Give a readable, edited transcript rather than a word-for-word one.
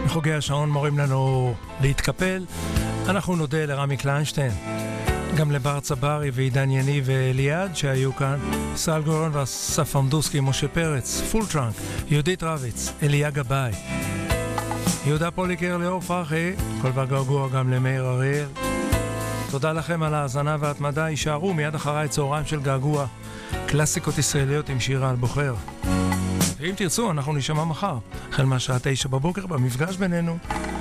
בחוגי השעון מורים לנו להתקפל. אנחנו נודה לרמי קליינשטיין, גם לבר צברי ועידן יני ואליעד שהיו כאן, ישראל גורן ואסף עמדוסקי, משה פרץ, פול טראנק, יהודית רביץ, אליה גבאי, יהודה פוליקר, ליאור פרחי, כל והגעגוע גם למאיר אריאל. תודה לכם על ההאזנה וההתמדה. יישארו מיד אחריי צהריים של געגוע, קלאסיקות ישראליות עם שירה על בוחר. ואם תרצו אנחנו נשמע מחר החל מהשעה 9 בבוקר במפגש בינינו.